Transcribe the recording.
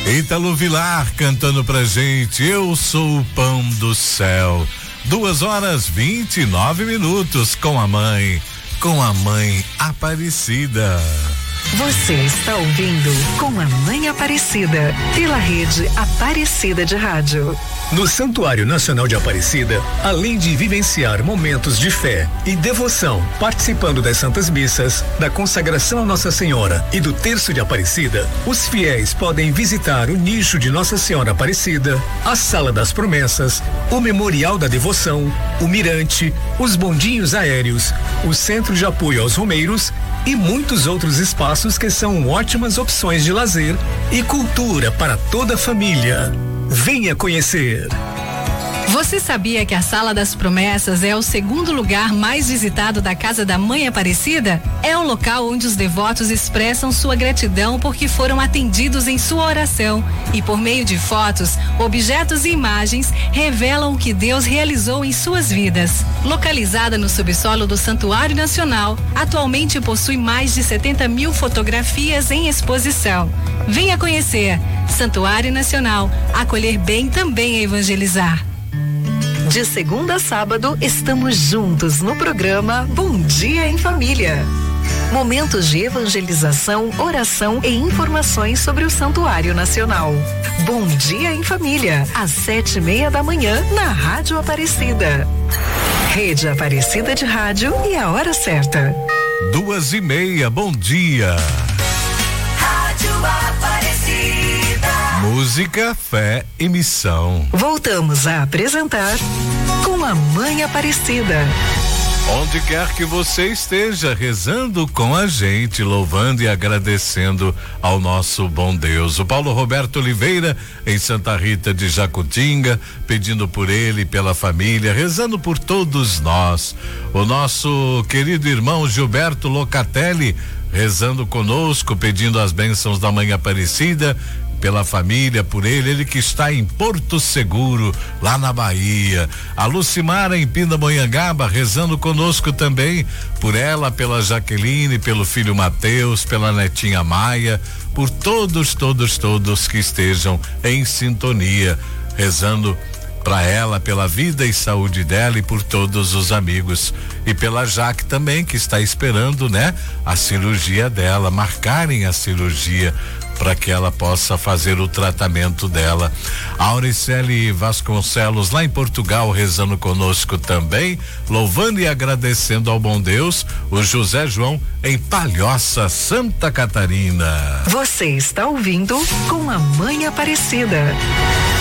Ítalo Vilar cantando pra gente, eu sou o pão do céu. 2h29 com a mãe Aparecida. Você está ouvindo Com a Mãe Aparecida, pela rede Aparecida de Rádio. No Santuário Nacional de Aparecida, além de vivenciar momentos de fé e devoção, participando das Santas Missas, da consagração a Nossa Senhora e do Terço de Aparecida, os fiéis podem visitar o nicho de Nossa Senhora Aparecida, a Sala das Promessas, o Memorial da Devoção, o Mirante, os bondinhos aéreos, o Centro de Apoio aos Romeiros e muitos outros espaços que são ótimas opções de lazer e cultura para toda a família. Venha conhecer. Você sabia que a Sala das Promessas é o segundo lugar mais visitado da Casa da Mãe Aparecida? É um local onde os devotos expressam sua gratidão porque foram atendidos em sua oração e por meio de fotos, objetos e imagens revelam o que Deus realizou em suas vidas. Localizada no subsolo do Santuário Nacional, atualmente possui mais de 70 mil fotografias em exposição. Venha conhecer. Santuário Nacional, acolher bem também é evangelizar. De segunda a sábado, estamos juntos no programa Bom Dia em Família. Momentos de evangelização, oração e informações sobre o Santuário Nacional. Bom Dia em Família, às 7:30 da manhã, na Rádio Aparecida. Rede Aparecida de Rádio e a hora certa. 2:30, bom dia. Rádio Aparecida. Música, fé e missão. Voltamos a apresentar Com a Mãe Aparecida. Onde quer que você esteja, rezando com a gente, louvando e agradecendo ao nosso bom Deus. O Paulo Roberto Oliveira, em Santa Rita de Jacutinga, pedindo por ele e pela família, rezando por todos nós. O nosso querido irmão Gilberto Locatelli, rezando conosco, pedindo as bênçãos da Mãe Aparecida, pela família, por ele que está em Porto Seguro, lá na Bahia. A Lucimara em Pindamonhangaba, rezando conosco também, por ela, pela Jaqueline, pelo filho Mateus, pela netinha Maia, por todos que estejam em sintonia, rezando para ela, pela vida e saúde dela e por todos os amigos. E pela Jaque também, que está esperando, né? A cirurgia dela, marcarem a cirurgia para que ela possa fazer o tratamento dela. A Auricele Vasconcelos, lá em Portugal, rezando conosco também, louvando e agradecendo ao bom Deus. O José João em Palhoça, Santa Catarina. Você está ouvindo Com a Mãe Aparecida.